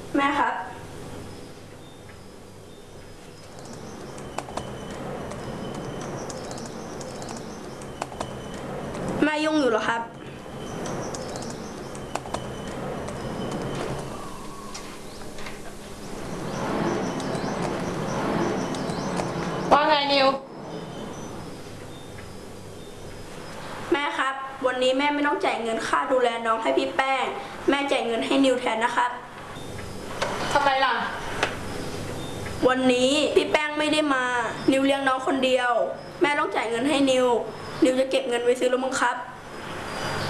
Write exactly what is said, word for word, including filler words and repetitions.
แม่ครับแม่ยุ่งอยู่เหรอครับว่าไงนิวแม่ครับวันนี้แม่ไม่ต้องจ่ายเงินค่าดูแลน้องให้พี่แป้งแม่จ่ายเงินให้นิวแทนนะครับทำไมล่ะวันนี้พี่แป้งไม่ได้มานิวเลี้ยงน้องคนเดียวแม่ต้องจ่ายเงินให้นิวนิวจะเก็บเงินไว้ซื้อรถบังคับ